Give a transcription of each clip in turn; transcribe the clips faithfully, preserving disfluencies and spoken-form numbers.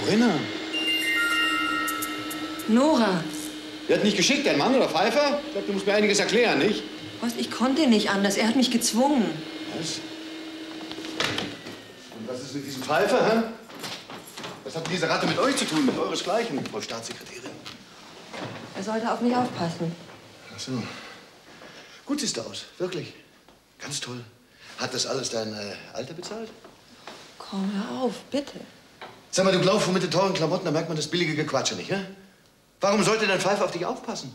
Corinna. Nora. Der hat nicht geschickt, dein Mann oder Pfeiffer? Ich glaube, du musst mir einiges erklären, nicht? Was? Ich konnte nicht anders. Er hat mich gezwungen. Was? Und was ist mit diesem Pfeiffer, hä? Was hat diese Ratte mit euch zu tun, mit euresgleichen, Frau Staatssekretärin? Er sollte auf mich aufpassen. Ach so. Gut siehst du aus, wirklich. Ganz toll. Hat das alles dein äh, Alter bezahlt? Komm, hör auf, bitte. Sag mal, du glaubst, mit den teuren Klamotten, da merkt man das billige Gequatsche nicht, hä? Warum sollte dein Pfeiffer auf dich aufpassen?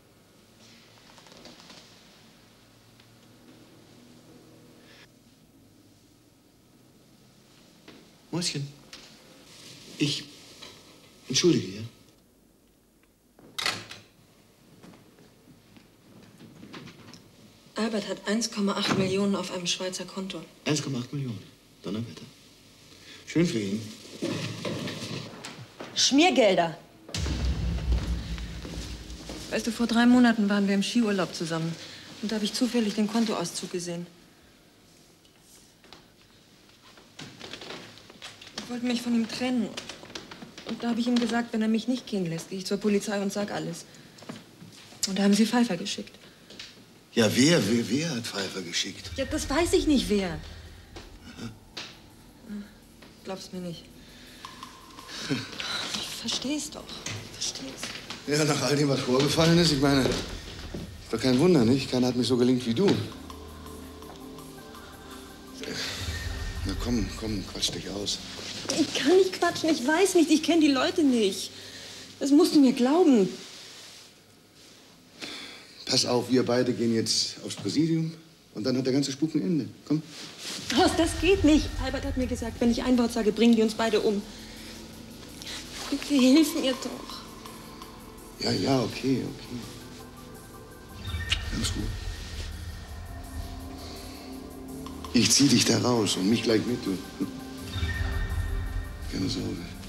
Mäuschen, ich entschuldige, ja? Albert hat eins Komma acht Millionen auf einem Schweizer Konto. eins Komma acht Millionen. Donnerwetter. Schön für ihn. Schmiergelder. Weißt du, vor drei Monaten waren wir im Skiurlaub zusammen. Und da habe ich zufällig den Kontoauszug gesehen. Ich wollte mich von ihm trennen. Und da habe ich ihm gesagt, wenn er mich nicht gehen lässt, gehe ich zur Polizei und sag alles. Und da haben sie Pfeiffer geschickt. Ja, wer, wer, wer hat Pfeiffer geschickt? Ja, das weiß ich nicht, wer. Aha. Glaubst mir nicht. Ich versteh's doch. Ich versteh's. Ja, nach all dem, was vorgefallen ist, ich meine, ist doch kein Wunder, nicht? Keiner hat mich so gelingt wie du. Na komm, komm, quatsch dich aus. Ich kann nicht quatschen, ich weiß nicht, ich kenne die Leute nicht. Das musst du mir glauben. Pass auf, wir beide gehen jetzt aufs Präsidium und dann hat der ganze Spuk ein Ende. Komm. Horst, das geht nicht. Albert hat mir gesagt, wenn ich ein Wort sage, bringen die uns beide um. Bitte hilf mir doch. Ja, ja, okay, okay. Ganz gut. Ich zieh dich da raus und mich gleich mit, du. Keine Sorge.